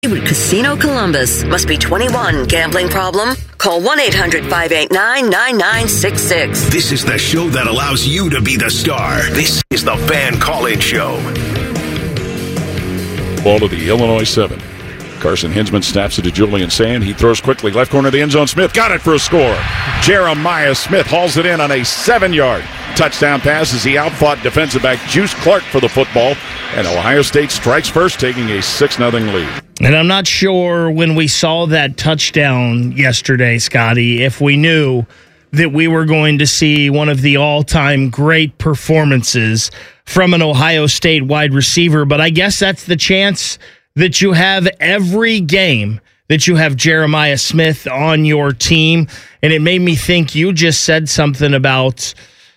With Casino Columbus. Must be 21. Gambling problem? Call 1-800-589-9966. This is the show that allows you to be the star. This is the Van Call-In Show. Ball to the Illinois 7. Carson Hinsman snaps it to Julian Sand. He throws quickly. Left corner of the end zone. Smith got it for a score. Jeremiah Smith hauls it in on a 7-yard touchdown pass as he outfought defensive back Juice Clark for the football. And Ohio State strikes first, taking a 6-0 lead. And I'm not sure when we saw that touchdown yesterday, Scotty, if we knew that we were going to see one of the all-time great performances from an Ohio State wide receiver. But I guess that's the chance that you have every game that you have Jeremiah Smith on your team. And it made me think you just said something about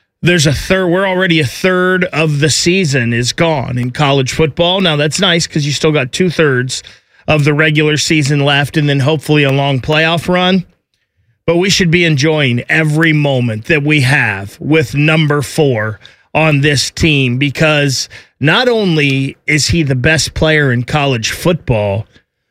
we're already a third of the season is gone in college football. Now that's nice because you still got 2/3 of the regular season left and then hopefully a long playoff run. But we should be enjoying every moment that we have with number 4 on this team, because not only is he the best player in college football,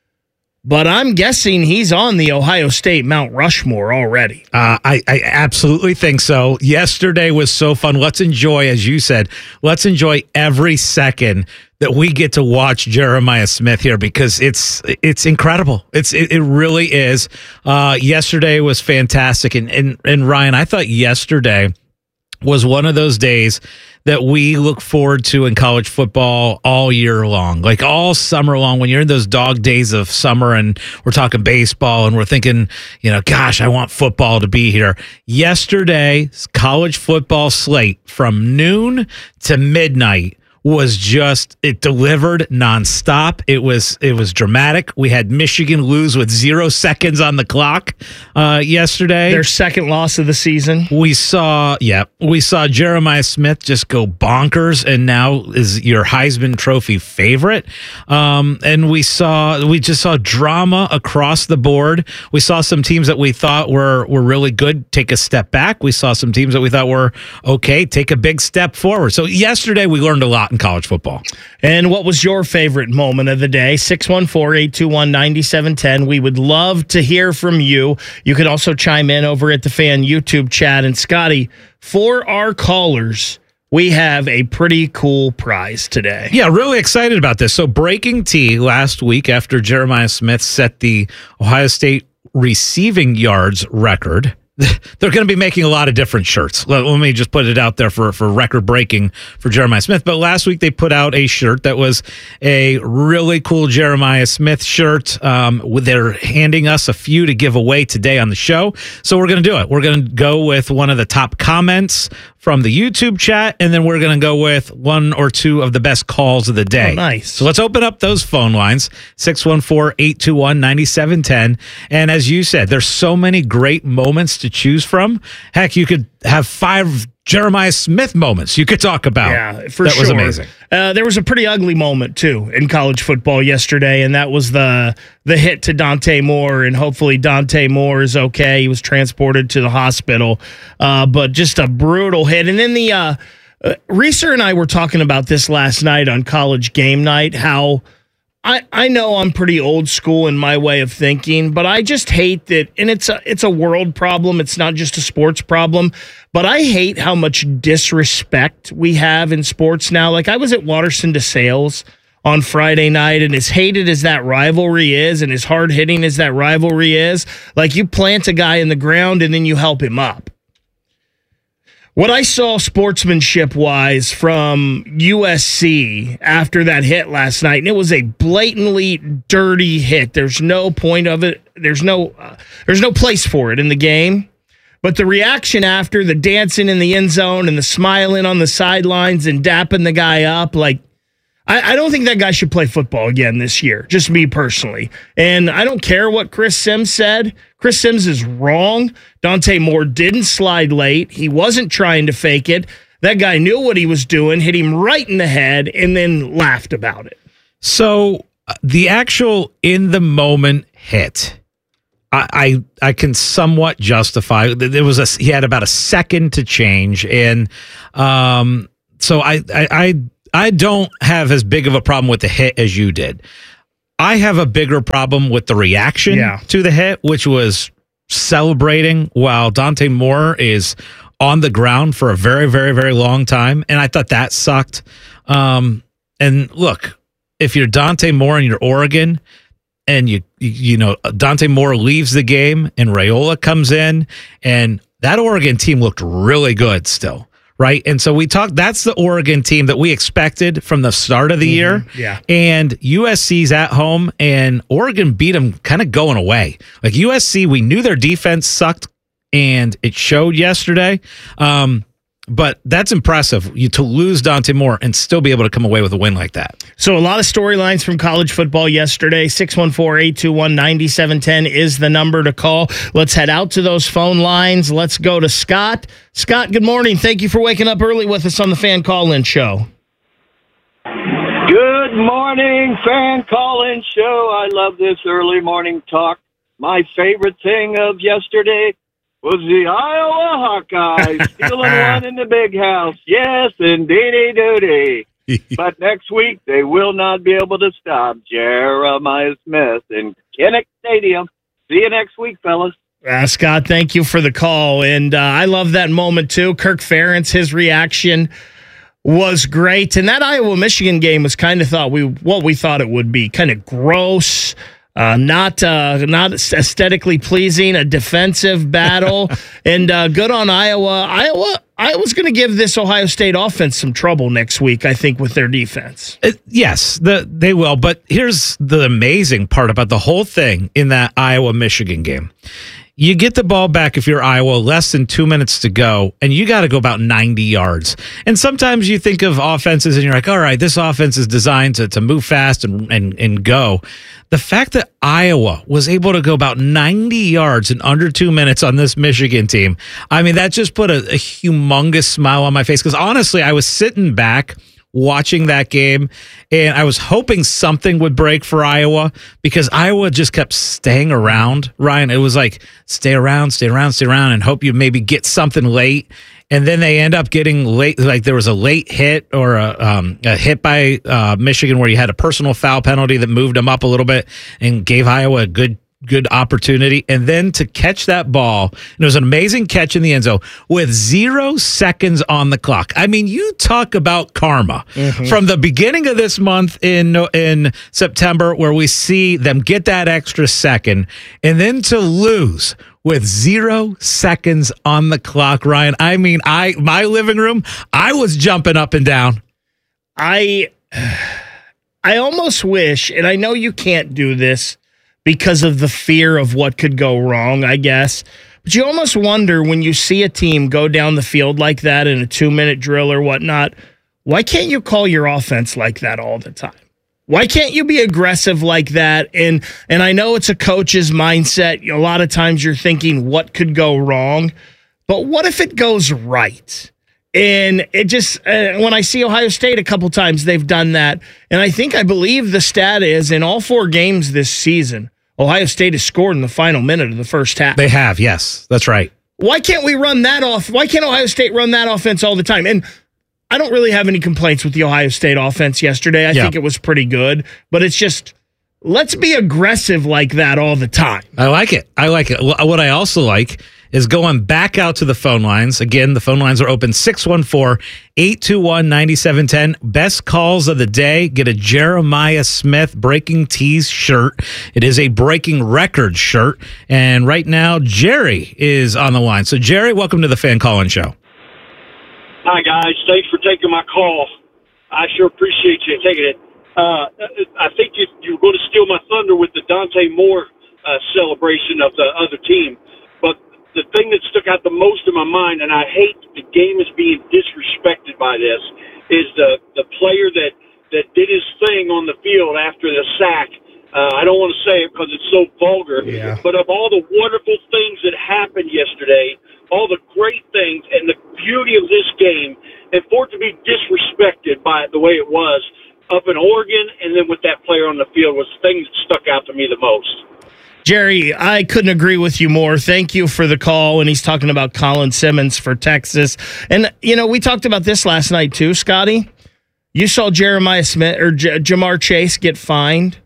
but I'm guessing he's on the Ohio State Mount Rushmore already. I absolutely think so. Yesterday was so fun. Let's enjoy, as you said, let's enjoy every second that we get to watch Jeremiah Smith here, because it's incredible. It really is. Yesterday was fantastic. And Ryan, I thought yesterday was one of those days that we look forward to in college football all year long, like all summer long. When you're in those dog days of summer and we're talking baseball and we're thinking, gosh, I want football to be here. Yesterday's college football slate from noon to midnight was it delivered nonstop. It was dramatic. We had Michigan lose with 0 seconds on the clock yesterday. Their second loss of the season. We saw Jeremiah Smith just go bonkers and now is your Heisman Trophy favorite. And we just saw drama across the board. We saw some teams that we thought were really good take a step back. We saw some teams that we thought were okay take a big step forward. So yesterday we learned a lot in college football. And what was your favorite moment of the day? 614-821-9710. We would love to hear from you. You could also chime in over at the Fan YouTube chat. And Scotty, for our callers, we have a pretty cool prize today. Yeah, really excited about this. So breaking tea last week after Jeremiah Smith set the Ohio State receiving yards record. They're going to be making a lot of different shirts. Let me just put it out there for record breaking for Jeremiah Smith. But last week they put out a shirt that was a really cool Jeremiah Smith shirt. They're handing us a few to give away today on the show. So we're going to do it. We're going to go with one of the top comments from the YouTube chat, and then we're going to go with one or two of the best calls of the day. Oh, nice. So let's open up those phone lines, 614-821-9710. And as you said, there's so many great moments to choose from. Heck, you could have 5 Jeremiah Smith moments you could talk about. Yeah, for that sure. was amazing. There was a pretty ugly moment, too, in college football yesterday, and that was the hit to Dante Moore, and hopefully Dante Moore is okay. He was transported to the hospital, but just a brutal hit. And then Reeser and I were talking about this last night on College Game Night, how I know I'm pretty old school in my way of thinking, but I just hate that, and it's a world problem. It's not just a sports problem, but I hate how much disrespect we have in sports now. Like, I was at Watterson DeSales on Friday night, and as hated as that rivalry is and as hard-hitting as that rivalry is, like, you plant a guy in the ground and then you help him up. What I saw sportsmanship-wise from USC after that hit last night, and it was a blatantly dirty hit. There's no point of it. There's no place for it in the game. But the reaction after, the dancing in the end zone and the smiling on the sidelines and dapping the guy up, like, I don't think that guy should play football again this year, just me personally. And I don't care what Chris Sims said. Chris Sims is wrong. Dante Moore didn't slide late. He wasn't trying to fake it. That guy knew what he was doing, hit him right in the head, and then laughed about it. So the actual in-the-moment hit, I can somewhat justify. He had about a second to change, and so I don't have as big of a problem with the hit as you did. I have a bigger problem with the reaction to the hit, which was celebrating while Dante Moore is on the ground for a very, very, very long time. And I thought that sucked. And look, if you're Dante Moore and you're Oregon and you know, Dante Moore leaves the game and Raiola comes in, and that Oregon team looked really good still. Right. And so that's the Oregon team that we expected from the start of the year. Yeah. And USC's at home, and Oregon beat them kind of going away. Like USC, we knew their defense sucked, and it showed yesterday. But that's impressive, to lose Dante Moore and still be able to come away with a win like that. So a lot of storylines from college football yesterday. 614-821-9710 is the number to call. Let's head out to those phone lines. Let's go to Scott. Scott, good morning. Thank you for waking up early with us on the Fan Call-In Show. Good morning, Fan Call-In Show. I love this early morning talk. My favorite thing of yesterday was the Iowa Hawkeyes stealing one in the big house. Yes, indeedy doody. But next week, they will not be able to stop Jeremiah Smith in Kinnick Stadium. See you next week, fellas. Scott, thank you for the call. And I love that moment, too. Kirk Ferentz, his reaction was great. And that Iowa-Michigan game was kind of what we thought it would be. Kind of gross. Not aesthetically pleasing, a defensive battle, and good on Iowa. Iowa's going to give this Ohio State offense some trouble next week, I think, with their defense. Yes, they will. But here's the amazing part about the whole thing in that Iowa-Michigan game. You get the ball back if you're Iowa, less than 2 minutes to go, and you got to go about 90 yards. And sometimes you think of offenses and you're like, all right, this offense is designed to move fast and go. The fact that Iowa was able to go about 90 yards in under 2 minutes on this Michigan team, I mean, that just put a humongous smile on my face. Because honestly, I was sitting back watching that game, and I was hoping something would break for Iowa because Iowa just kept staying around, Ryan. It was like, stay around, and hope you maybe get something late. And then they end up getting late. Like there was a late hit or a hit by Michigan where you had a personal foul penalty that moved them up a little bit and gave Iowa a good opportunity. And then to catch that ball, and it was an amazing catch in the end zone with 0 seconds on the clock. I mean, you talk about karma from the beginning of this month in September, where we see them get that extra second, and then to lose with 0 seconds on the clock, Ryan. I mean, my living room, I was jumping up and down. I almost wish, and I know you can't do this because of the fear of what could go wrong, I guess. But you almost wonder when you see a team go down the field like that in a 2-minute drill or whatnot, why can't you call your offense like that all the time? Why can't you be aggressive like that? And I know it's a coach's mindset. A lot of times you're thinking what could go wrong, but what if it goes right? And it just, when I see Ohio State a couple times, they've done that. And I believe the stat is in all 4 games this season, Ohio State has scored in the final minute of the first half. They have, yes, that's right. Why can't we run that off? Why can't Ohio State run that offense all the time? And I don't really have any complaints with the Ohio State offense yesterday. I think it was pretty good, but it's just, let's be aggressive like that all the time. I like it. What I also like is going back out to the phone lines. Again, the phone lines are open 614-821-9710. Best calls of the day. Get a Jeremiah Smith Breaking Tees shirt. It is a breaking record shirt. And right now, Jerry is on the line. So, Jerry, welcome to the Fan Call-In Show. Hi, guys. Thanks for taking my call. I sure appreciate you taking it. I think you were going to steal my thunder with the Dante Moore celebration of the other team. But the thing that stuck out the most in my mind, and I hate the game is being disrespected by this, is the player that did his thing on the field after the sack. I don't want to say it because it's so vulgar, but of all the wonderful things that happened yesterday, all the great things and the beauty of this game, and for it to be disrespected by the way it was up in Oregon and then with that player on the field was the thing that stuck out to me the most. Jerry, I couldn't agree with you more. Thank you for the call. And he's talking about Colin Simmons for Texas. And, we talked about this last night too, Scotty. You saw Jeremiah Smith or Jamar Chase get fined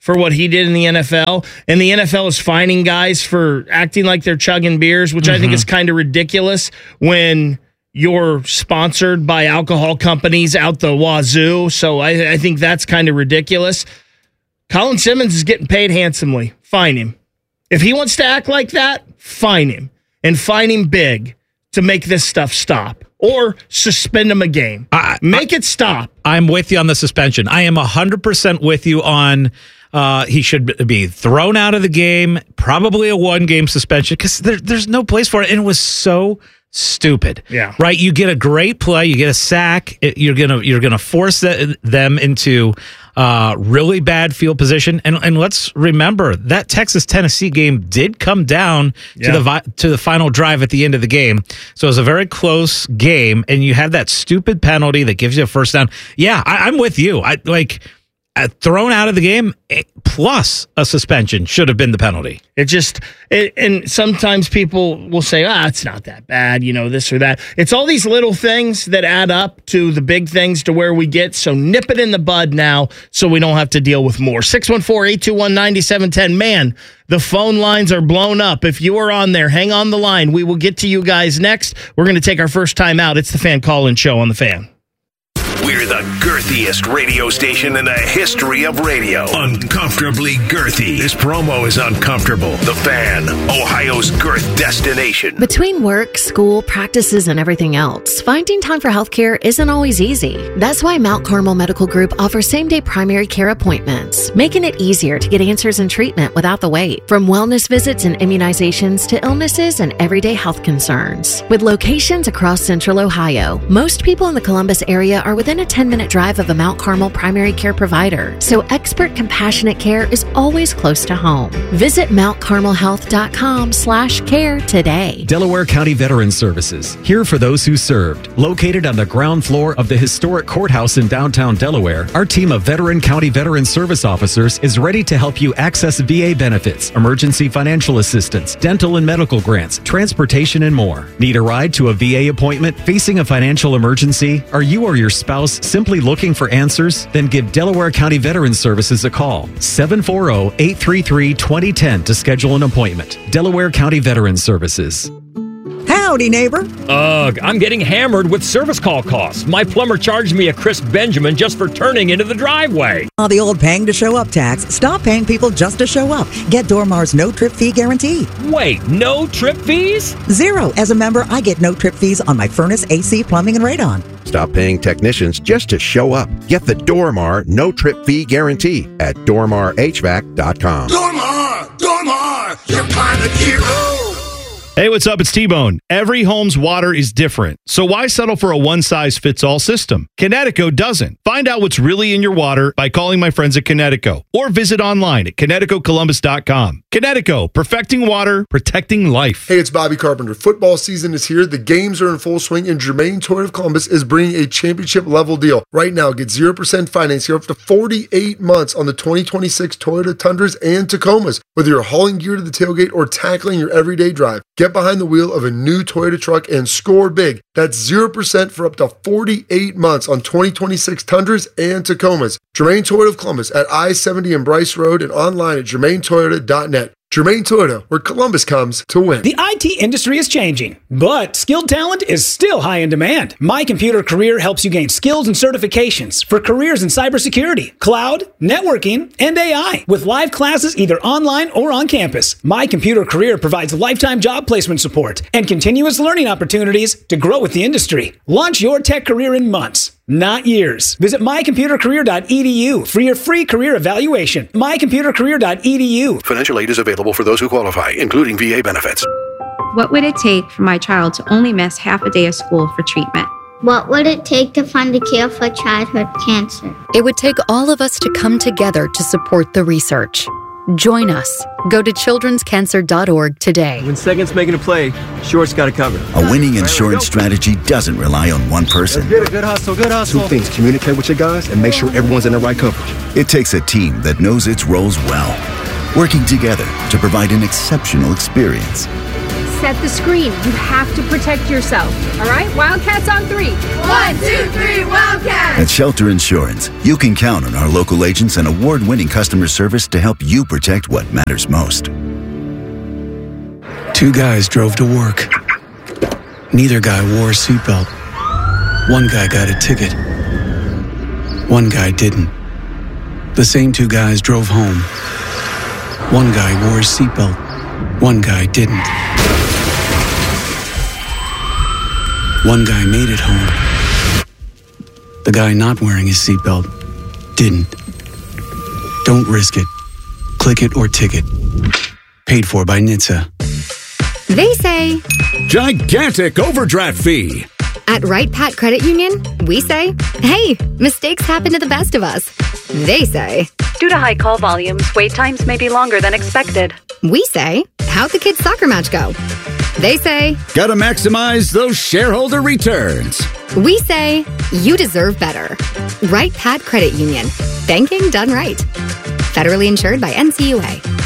for what he did in the NFL, and the NFL is fining guys for acting like they're chugging beers, which I think is kind of ridiculous when you're sponsored by alcohol companies out the wazoo. So I think that's kind of ridiculous. Colin Simmons is getting paid handsomely. Fine him. If he wants to act like that, fine him. And fine him big to make this stuff stop. Or suspend him a game. Make it stop. I'm with you on the suspension. I am 100% with you on he should be thrown out of the game, probably a 1-game suspension, because there's no place for it. And it was so stupid. Yeah. Right? You get a great play, you get a sack, you're gonna force them into really bad field position. And let's remember that Texas-Tennessee game did come down to the final drive at the end of the game. So it was a very close game, and you have that stupid penalty that gives you a first down. Yeah, I'm with you. Thrown out of the game plus a suspension should have been the penalty. And sometimes people will say, it's not that bad, this or that. It's all these little things that add up to the big things to where we get. So nip it in the bud now so we don't have to deal with more. 614-821-9710. Man, the phone lines are blown up. If you are on there, hang on the line. We will get to you guys next. We're going to take our first time out. It's the Fan Call-In Show on The Fan. We're the girthiest radio station in the history of radio. Uncomfortably girthy. This promo is uncomfortable. The Fan, Ohio's girth destination. Between work, school, practices, and everything else, finding time for healthcare isn't always easy. That's why Mount Carmel Medical Group offers same-day primary care appointments, making it easier to get answers and treatment without the wait. From wellness visits and immunizations to illnesses and everyday health concerns. With locations across Central Ohio, most people in the Columbus area are within a 10-minute drive of a Mount Carmel primary care provider, so expert compassionate care is always close to home. Visit mountcarmelhealth.com/care today. Delaware County Veterans Services, here for those who served. Located on the ground floor of the historic courthouse in downtown Delaware, our team of veteran county veteran service officers is ready to help you access VA benefits, emergency financial assistance, dental and medical grants, transportation, and more. Need a ride to a VA appointment? Facing a financial emergency? Are you or your spouse simply looking for answers? Then give Delaware County Veterans Services a call. 740-833-2010 to schedule an appointment. Delaware County Veterans Services. Howdy, neighbor. Ugh, I'm getting hammered with service call costs. My plumber charged me a crisp Benjamin just for turning into the driveway. The old paying to show up tax. Stop paying people just to show up. Get Dormar's no trip fee guarantee. Wait, no trip fees? 0. As a member, I get no trip fees on my furnace, AC, plumbing, and radon. Stop paying technicians just to show up. Get the Dormar no trip fee guarantee at dormarhvac.com. Dormar, you're pilot hero. Hey, what's up? It's T-Bone. Every home's water is different, so why settle for a one-size-fits-all system? Kinetico doesn't. Find out what's really in your water by calling my friends at Kinetico or visit online at KineticoColumbus.com. Kinetico, perfecting water, protecting life. Hey, it's Bobby Carpenter. Football season is here. The games are in full swing, and Germain Toyota of Columbus is bringing a championship-level deal. Right now, get 0% financing up to 48 months on the 2026 Toyota Tundras and Tacomas. Whether you're hauling gear to the tailgate or tackling your everyday drive, get behind the wheel of a new Toyota truck and score big. That's 0% for up to 48 months on 2026 Tundras and Tacomas. Germain Toyota of Columbus at I-70 and Bryce Road and online at germaintoyota.net. Germain Toyota, where Columbus comes to win. The IT industry is changing, but skilled talent is still high in demand. My Computer Career helps you gain skills and certifications for careers in cybersecurity, cloud, networking, and AI, with live classes either online or on campus. My Computer Career provides lifetime job placement support and continuous learning opportunities to grow with the industry. Launch your tech career in months, not years. Visit mycomputercareer.edu for your free career evaluation. mycomputercareer.edu. Financial aid is available for those who qualify, including VA benefits. What would it take for my child to only miss half a day of school for treatment? What would it take to find a cure for childhood cancer? It would take all of us to come together to support the research. Join us. Go to childrenscancer.org today. When second's making a play, short's got it covered. A winning insurance strategy doesn't rely on one person. Let's get it. Good hustle, good hustle. Two things: communicate with your guys and make sure everyone's in the right coverage. It takes a team that knows its roles well, working together to provide an exceptional experience. reset the screen. You have to protect yourself. All right? Wildcats on 3. 1, 2, 3, Wildcats! At Shelter Insurance, you can count on our local agents and award-winning customer service to help you protect what matters most. 2 guys drove to work. Neither guy wore a seatbelt. One guy got a ticket. One guy didn't. The same 2 guys drove home. One guy wore a seatbelt. One guy didn't. One guy made it home. The guy not wearing his seatbelt didn't. Don't risk it. Click it or ticket. Paid for by NHTSA. They say, gigantic overdraft fee. At Wright Pat Credit Union, we say, hey, mistakes happen to the best of us. They say, due to high call volumes, wait times may be longer than expected. We say, how'd the kids' soccer match go? They say, gotta maximize those shareholder returns. We say, you deserve better. Wright Pat Credit Union. Banking done right. Federally insured by NCUA.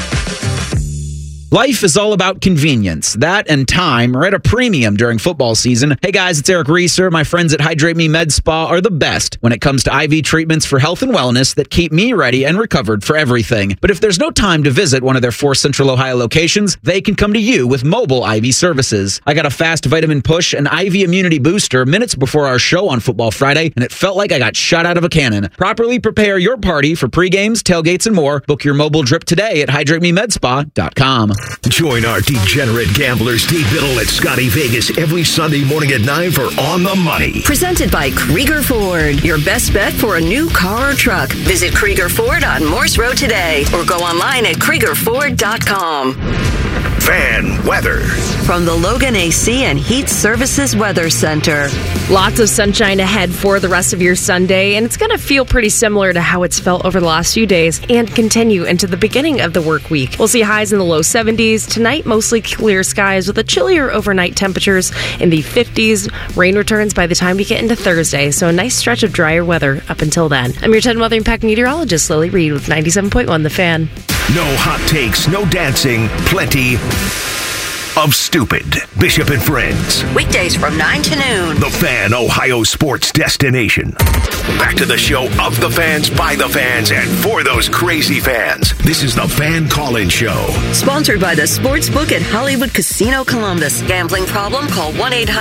Life is all about convenience. That and time are at a premium during football season. Hey guys, it's Eric Reeser. My friends at Hydrate Me Med Spa are the best when it comes to IV treatments for health and wellness that keep me ready and recovered for everything. But if there's no time to visit one of their 4 Central Ohio locations, they can come to you with mobile IV services. I got a fast vitamin push and IV immunity booster minutes before our show on Football Friday, and it felt like I got shot out of a cannon. Properly prepare your party for pre-games, tailgates, and more. Book your mobile drip today at hydratememedspa.com. Join our degenerate gambler Steve Biddle at Scotty Vegas every Sunday morning at 9 for On the Money. Presented by Krieger Ford. Your best bet for a new car or truck. Visit Krieger Ford on Morse Road today or go online at KriegerFord.com. Fan weather. From the Logan AC and Heat Services Weather Center. Lots of sunshine ahead for the rest of your Sunday, and it's going to feel pretty similar to how it's felt over the last few days and continue into the beginning of the work week. We'll see highs in the low 70s. Tonight, mostly clear skies with a chillier overnight temperatures in the 50s. Rain returns by the time we get into Thursday, so a nice stretch of drier weather up until then. I'm your 10 Weather Impact meteorologist, Lily Reed, with 97.1 The Fan. No hot takes, no dancing, plenty of stupid. Bishop and Friends. Weekdays from 9 to noon. The Fan, Ohio sports destination. Back to the show of the fans, by the fans, and for those crazy fans. This is the Fan Call-In Show. Sponsored by the Sportsbook at Hollywood Casino Columbus. Gambling problem? Call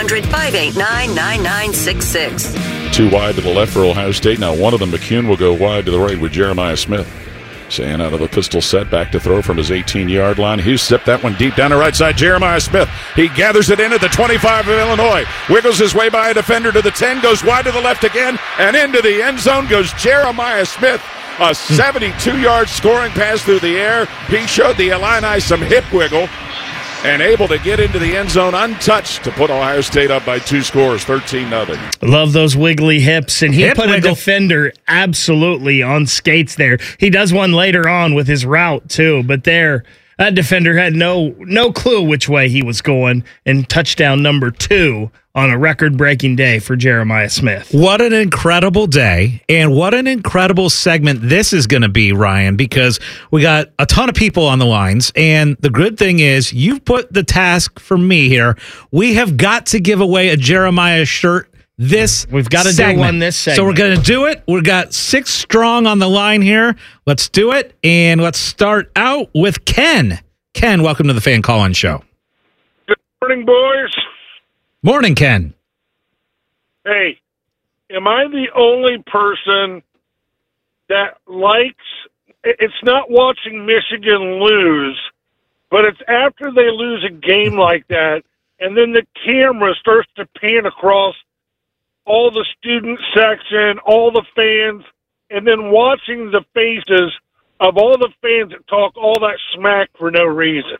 1-800-589-9966. 2 wide to the left for Ohio State. Now one of them, McCune, will go wide to the right with Jeremiah Smith. Saying out of the pistol set, back to throw from his 18-yard line. He zipped that one deep down the right side. Jeremiah Smith, he gathers it in at the 25 of Illinois. Wiggles his way by a defender to the 10, goes wide to the left again, and into the end zone goes Jeremiah Smith. A 72-yard scoring pass through the air. He showed the Illini some hip wiggle and able to get into the end zone untouched to put Ohio State up by 2 scores, 13-0. Love those wiggly hips, and he Hip put wiggle. a defender absolutely on skates there. He does one later on with his route, too, but there, that defender had no clue which way he was going, and touchdown number 2 on a record-breaking day for Jeremiah Smith. What an incredible day, and what an incredible segment this is going to be, Ryan, because we got a ton of people on the lines, and the good thing is you've put the task for me here. We have got to give away a Jeremiah shirt we've got to do one this segment. So we're going to do it. We've got 6 strong on the line here. Let's do it, and let's start out with Ken. Ken, welcome to the Fan Call-In Show. Good morning, boys. Morning, Ken. Hey, am I the only person that likes, it's not watching Michigan lose, but it's after they lose a game like that, and then the camera starts to pan across all the student section, all the fans, and then watching the faces of all the fans that talk all that smack for no reason.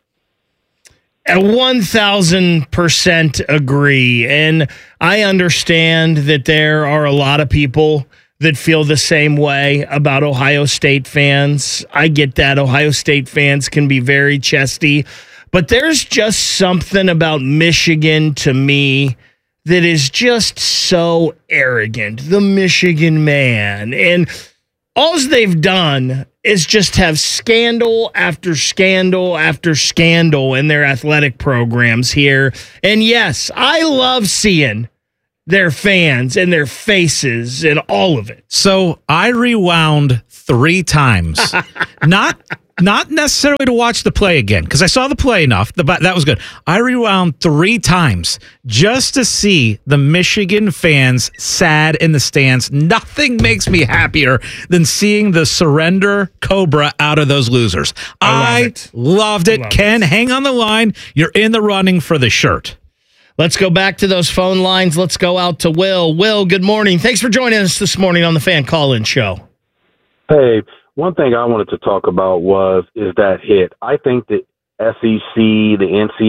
1,000% agree. And I understand that there are a lot of people that feel the same way about Ohio State fans. I get that. Ohio State fans can be very chesty. But there's just something about Michigan to me that is just so arrogant. The Michigan man. And all they've done is just have scandal after scandal after scandal in their athletic programs here. And yes, I love seeing their fans and their faces and all of it. So I rewound 3 times. Not necessarily to watch the play again, because I saw the play enough. That was good. I rewound 3 times just to see the Michigan fans sad in the stands. Nothing makes me happier than seeing the surrender Cobra out of those losers. I loved it. Ken, hang on the line. You're in the running for the shirt. Let's go back to those phone lines. Let's go out to Will. Will, good morning. Thanks for joining us this morning on the Fan Call-In Show. Hey, one thing I wanted to talk about is that hit. I think that SEC, the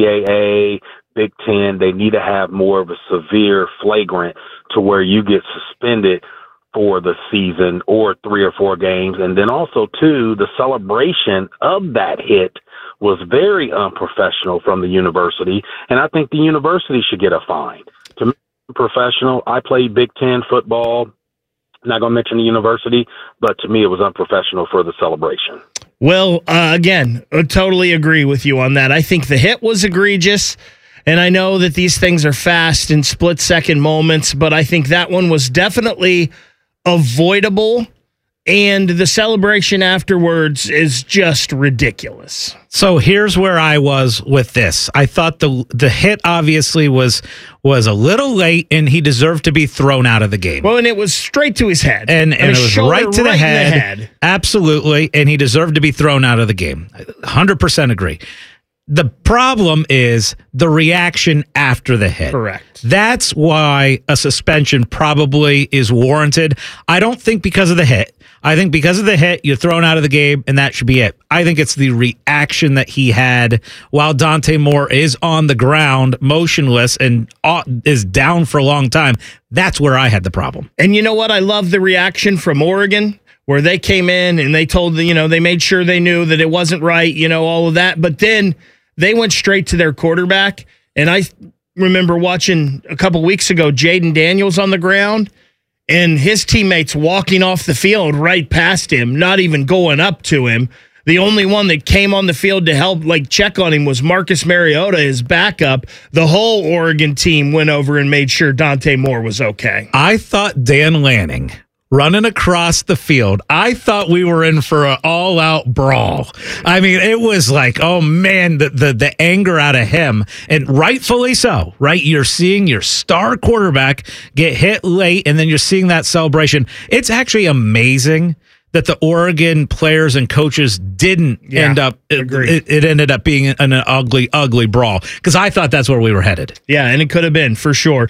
NCAA, Big Ten, they need to have more of a severe flagrant to where you get suspended for the season or 3 or 4 games. And then also, too, the celebration of that hit was very unprofessional from the university, and I think the university should get a fine. To me, professional, I played Big Ten football. Not going to mention the university, but to me, it was unprofessional for the celebration. Well, again, I totally agree with you on that. I think the hit was egregious, and I know that these things are fast and split-second moments, but I think that one was definitely avoidable, and the celebration afterwards is just ridiculous. So here's where I was with this. I thought the hit obviously was a little late, and he deserved to be thrown out of the game. Well, and it was straight to his head. And it was right to the head. Absolutely, and he deserved to be thrown out of the game. 100% agree. The problem is the reaction after the hit. Correct. That's why a suspension probably is warranted. I don't think because of the hit. I think because of the hit, you're thrown out of the game, and that should be it. I think it's the reaction that he had while Dante Moore is on the ground, motionless, and is down for a long time. That's where I had the problem. And you know what? I love the reaction from Oregon, where they came in and they told, they made sure they knew that it wasn't right, all of that. But then they went straight to their quarterback. And I remember watching a couple weeks ago, Jaden Daniels on the ground, and his teammates walking off the field right past him, not even going up to him. The only one that came on the field to help, check on him was Marcus Mariota, his backup. The whole Oregon team went over and made sure Dante Moore was okay. I thought Dan Lanning running across the field, I thought we were in for an all-out brawl. I mean, it was like, oh, man, the anger out of him, and rightfully so, right? You're seeing your star quarterback get hit late, and then you're seeing that celebration. It's actually amazing that the Oregon players and coaches didn't end up, it ended up being an ugly, ugly brawl, because I thought that's where we were headed. Yeah, and it could have been, for sure.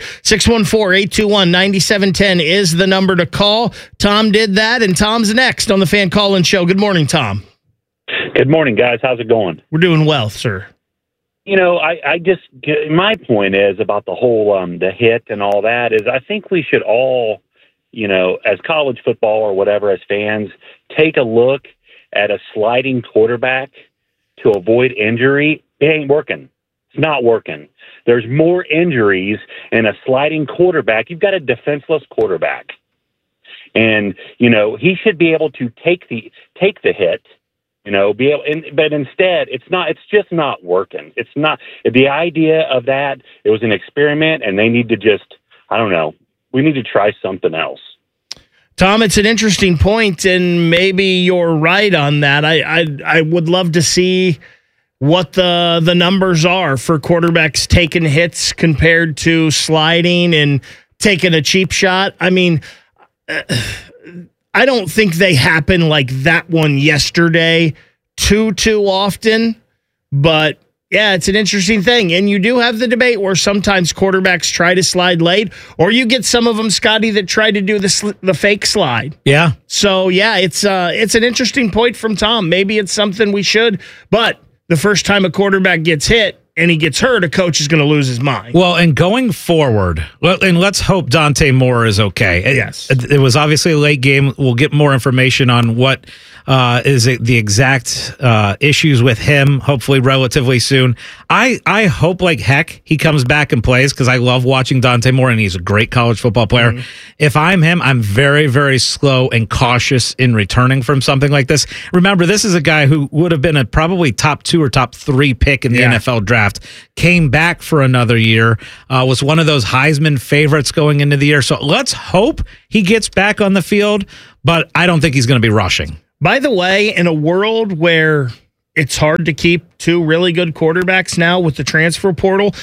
614-821-9710 is the number to call. Tom did that, and Tom's next on the Fan Call-In Show. Good morning, Tom. Good morning, guys. How's it going? We're doing well, sir. I just, my point is about the whole, the hit and all that is I think we should all, as college football or whatever, as fans, take a look at a sliding quarterback to avoid injury. It ain't working. It's not working. There's more injuries in a sliding quarterback. You've got a defenseless quarterback. And, he should be able to take the hit, but instead it's just not working. It's not the idea of that. It was an experiment, and they need to just, I don't know. We need to try something else. Tom, it's an interesting point, and maybe you're right on that. I would love to see what the numbers are for quarterbacks taking hits compared to sliding and taking a cheap shot. I mean, I don't think they happen like that one yesterday too often, but yeah, it's an interesting thing. And you do have the debate where sometimes quarterbacks try to slide late, or you get some of them, Scotty, that try to do the fake slide. Yeah. So, yeah, it's an interesting point from Tom. Maybe it's something we should, but the first time a quarterback gets hit and he gets hurt, a coach is going to lose his mind. Well, and going forward, and let's hope Dante Moore is okay. Yes. It was obviously a late game. We'll get more information on what is the exact issues with him, hopefully relatively soon. I hope like heck he comes back and plays because I love watching Dante Moore, and he's a great college football player. Mm-hmm. If I'm him, I'm very, very slow and cautious in returning from something like this. Remember, this is a guy who would have been a probably top 2 or top 3 pick in the NFL draft, came back for another year, was one of those Heisman favorites going into the year. So let's hope he gets back on the field, but I don't think he's going to be rushing. By the way, in a world where it's hard to keep 2 really good quarterbacks now with the transfer portal,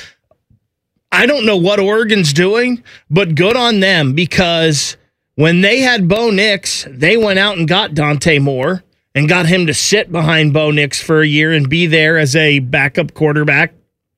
I don't know what Oregon's doing, but good on them, because when they had Bo Nix, they went out and got Dante Moore and got him to sit behind Bo Nix for a year and be there as a backup quarterback.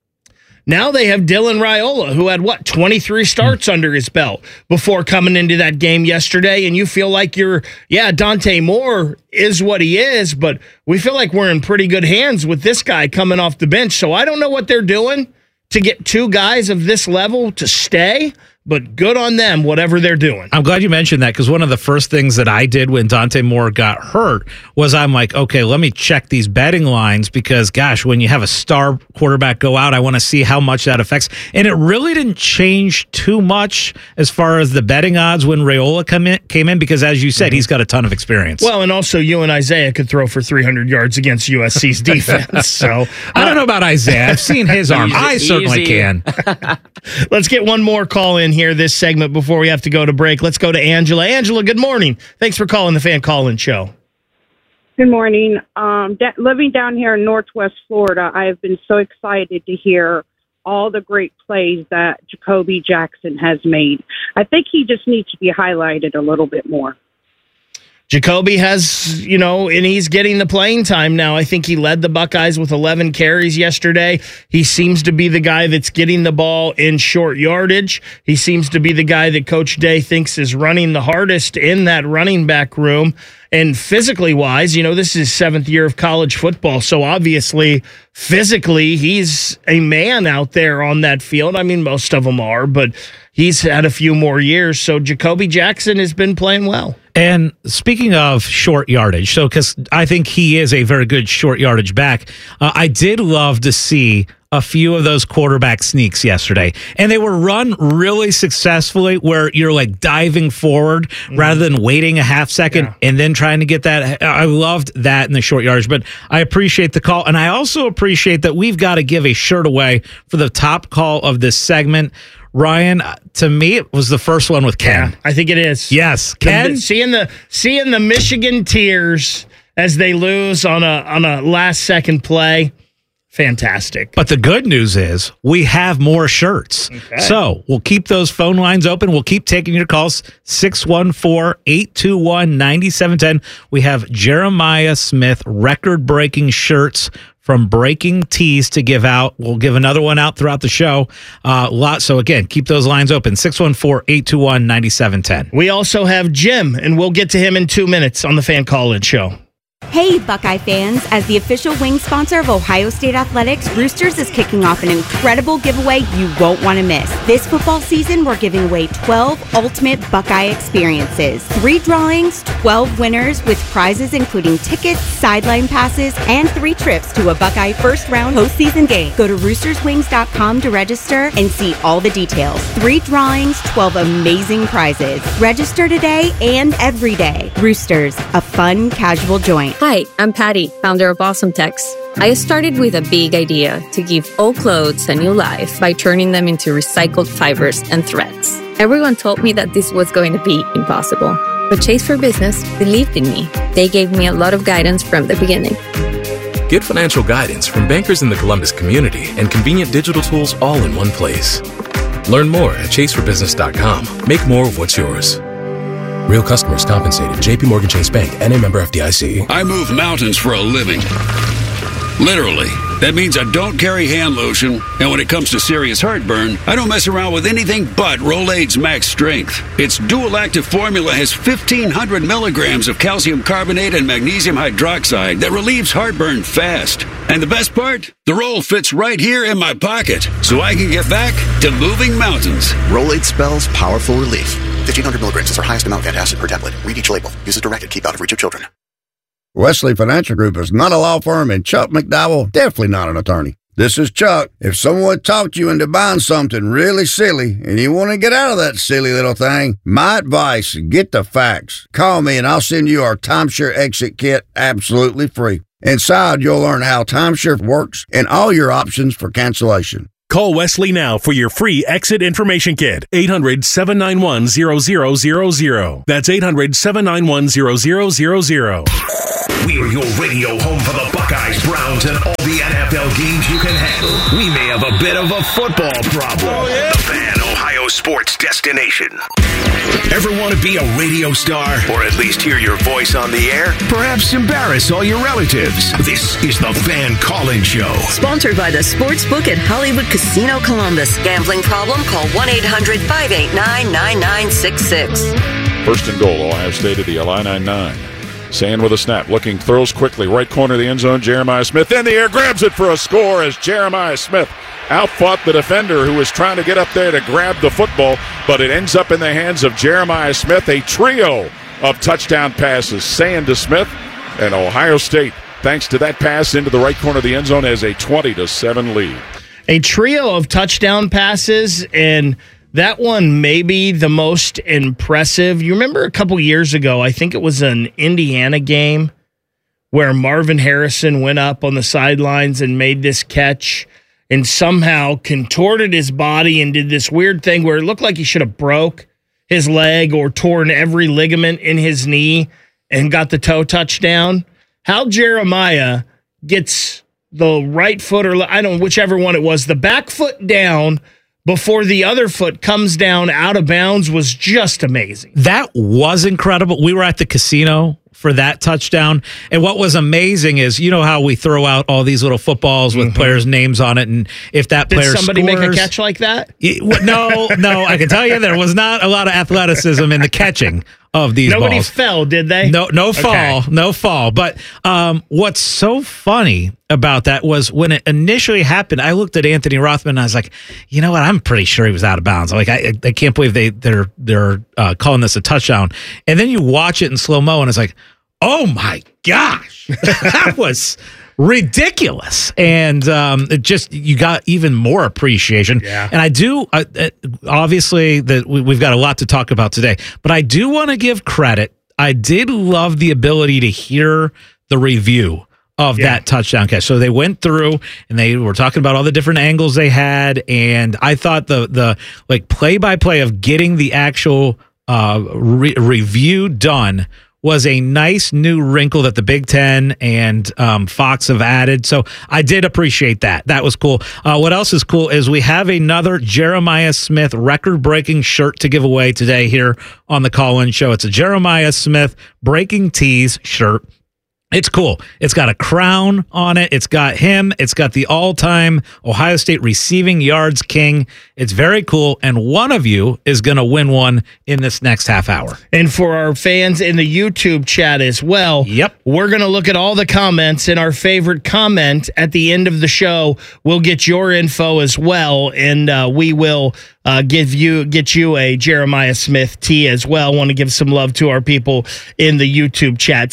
Now they have Dylan Raiola, who had, 23 starts under his belt before coming into that game yesterday, and you feel like Dante Moore is what he is, but we feel like we're in pretty good hands with this guy coming off the bench. So I don't know what they're doing to get 2 guys of this level to stay, but good on them, whatever they're doing. I'm glad you mentioned that, because one of the first things that I did when Dante Moore got hurt was I'm like, okay, let me check these betting lines, because, gosh, when you have a star quarterback go out, I want to see how much that affects. And it really didn't change too much as far as the betting odds when Raiola came in, because, as you said, he's got a ton of experience. Well, and also you and Isaiah could throw for 300 yards against USC's defense. So I don't know about Isaiah. I've seen his arm. I certainly can. Let's get one more call in here this segment before we have to go to break. Let's go to Angela. Angela, good morning. Thanks for calling the Fan Call-In Show. Good morning. Living down here in Northwest Florida, I have been so excited to hear all the great plays that Jacoby Jackson has made. I think he just needs to be highlighted a little bit more. Jacoby has, and he's getting the playing time now. I think he led the Buckeyes with 11 carries yesterday. He seems to be the guy that's getting the ball in short yardage. He seems to be the guy that Coach Day thinks is running the hardest in that running back room. And physically wise, this is his 7th year of college football. So obviously, physically, he's a man out there on that field. I mean, most of them are, but he's had a few more years. So Jacoby Jackson has been playing well. And speaking of short yardage, because I think he is a very good short yardage back, I did love to see a few of those quarterback sneaks yesterday. And they were run really successfully where you're like diving forward rather than waiting a half second and then trying to get that. I loved that in the short yardage, but I appreciate the call. And I also appreciate that we've got to give a shirt away for the top call of this segment. Ryan, to me, it was the first one with Ken. Yeah, I think it is. Yes, Ken. Seeing the Michigan tears as they lose on a last second play. Fantastic. But the good news is we have more shirts. Okay. So we'll keep those phone lines open. We'll keep taking your calls. 614-821-9710. We have Jeremiah Smith record-breaking shirts from Breaking Tees to give out. We'll give another one out throughout the show. So again, keep those lines open. 614-821-9710. We also have Jim, and we'll get to him in 2 minutes on the Fan Call-In Show. Hey, Buckeye fans. As the official wing sponsor of Ohio State Athletics, Roosters is kicking off an incredible giveaway you won't want to miss. This football season, we're giving away 12 ultimate Buckeye experiences. 3 drawings, 12 winners with prizes including tickets, sideline passes, and 3 trips to a Buckeye first-round postseason game. Go to roosterswings.com to register and see all the details. 3 drawings, 12 amazing prizes. Register today and every day. Roosters, a fun, casual joint. Hi, I'm Patty, founder of Awesome Tex. I started with a big idea to give old clothes a new life by turning them into recycled fibers and threads. Everyone told me that this was going to be impossible, but Chase for Business believed in me. They gave me a lot of guidance from the beginning. Get financial guidance from bankers in the Columbus community and convenient digital tools all in one place. Learn more at chaseforbusiness.com. Make more of what's yours. Real customers compensated. JP Morgan Chase Bank, N.A. member FDIC. I move mountains for a living. Literally. That means I don't carry hand lotion, and when it comes to serious heartburn, I don't mess around with anything but Rolaids Max Strength. Its dual active formula has 1,500 milligrams of calcium carbonate and magnesium hydroxide that relieves heartburn fast. And the best part? The roll fits right here in my pocket, so I can get back to moving mountains. Rolaids spells powerful relief. 1,500 milligrams is our highest amount of antacid per tablet. Read each label. Use as directed. Keep out of reach of children. Wesley Financial Group is not a law firm, and Chuck McDowell definitely not an attorney. This is Chuck. If someone talked you into buying something really silly and you want to get out of that silly little thing, my advice, get the facts. Call me and I'll send you our timeshare exit kit absolutely free. Inside, you'll learn how timeshare works and all your options for cancellation. Call Wesley now for your free exit information kit. 800-791-0000. That's 800-791-0000. We're your radio home for the Buckeyes, Browns, and all the NFL games you can handle. We may have a bit of a football problem. Oh, yeah. The Fan, Ohio sports destination. Ever want to be a radio star? Or at least hear your voice on the air? Perhaps embarrass all your relatives? This is the Fan Call-In Show. Sponsored by the Sportsbook at Hollywood Casino Columbus. Gambling problem? Call 1-800-589-9966. First and goal, Ohio State at the Illini 9. Sand with a snap, looking, throws quickly, right corner of the end zone, Jeremiah Smith in the air, grabs it for a score as Jeremiah Smith outfought the defender who was trying to get up there to grab the football, but it ends up in the hands of Jeremiah Smith. A trio of touchdown passes, Sand to Smith, and Ohio State, thanks to that pass into the right corner of the end zone, has a 20-7 lead. A trio of touchdown passes, and that one may be the most impressive. You remember a couple years ago, I think it was an Indiana game where Marvin Harrison went up on the sidelines and made this catch and somehow contorted his body and did this weird thing where it looked like he should have broke his leg or torn every ligament in his knee and got the toe touchdown. Hal Jeremiah gets the right foot, or I don't know, whichever one it was, the back foot down before the other foot comes down out of bounds was just amazing. That was incredible. We were at the casino for that touchdown. And what was amazing is, you know how we throw out all these little footballs with players' names on it, and if that player Did somebody scores, make a catch like that? No, I can tell you there was not a lot of athleticism in the catching of these Nobody balls. fell, did they? No fall. But what's so funny about that was when it initially happened, I looked at Anthony Rothman and I was like, you know what? I'm pretty sure he was out of bounds. Like I can't believe they're calling this a touchdown. And then you watch it in slow mo and it's like, oh my gosh, that was ridiculous. And it just, you got even more appreciation. Yeah. And I do, obviously, that we've got a lot to talk about today, but I do want to give credit. I did love the ability to hear the review of that touchdown catch. So they went through and they were talking about all the different angles they had, and I thought the like play-by-play of getting the actual review done was a nice new wrinkle that the Big Ten and Fox have added. So I did appreciate that. That was cool. What else is cool is we have another Jeremiah Smith record-breaking shirt to give away today here on the Call-In Show. It's a Jeremiah Smith Breaking Tees shirt. It's cool. It's got a crown on it. It's got him. It's got the all-time Ohio State receiving yards king. It's very cool, and one of you is going to win one in this next half hour. And for our fans in the YouTube chat as well, we're going to look at all the comments, and our favorite comment at the end of the show will get your info as well, and we will get you a Jeremiah Smith tee as well. Want to give some love to our people in the YouTube chat.